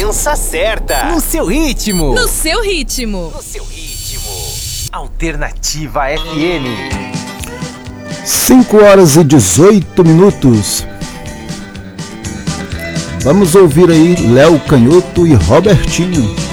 frequência certa. No seu ritmo. No seu ritmo. No seu ritmo. Alternativa FM. 5h18. Vamos ouvir aí Léo Canhoto e Robertinho.